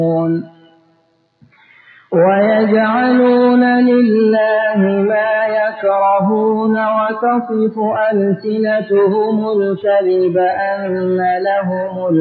وَيَجْعَلُونَ لِلَّهِ مَا يَكْرَهُونَ وَتَصِفُ أَلْسِنَتُهُمُ الْكَذِبَ أَنَّ لَهُمُ